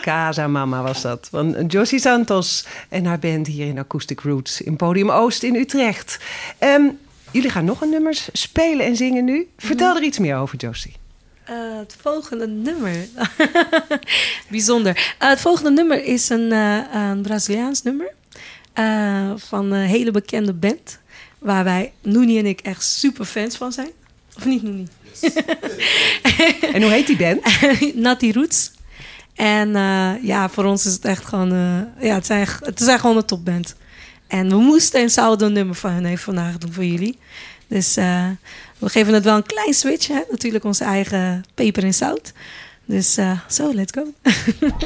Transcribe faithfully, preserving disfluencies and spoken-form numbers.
Casa Mama was dat. Van Josie Santos en haar band hier in Acoustic Roots in Podium Oost in Utrecht. Um, jullie gaan nog een nummer spelen en zingen nu. Vertel er iets meer over, Josie. Uh, het volgende nummer. Bijzonder. Uh, het volgende nummer is een, uh, een Braziliaans nummer. Uh, van een hele bekende band. Waar wij, Noenie en ik, echt super fans van zijn. Of niet, Noenie? Yes. En hoe heet die band? Natty Roots. En uh, ja, voor ons is het echt gewoon... Uh, ja, het, zijn, het is echt gewoon een topband. En we moesten en zouden een nummer van hen even vandaag doen voor jullie. Dus uh, we geven het wel een klein switch. Hè? Natuurlijk onze eigen peper en zout. Dus zo, uh, so, let's go.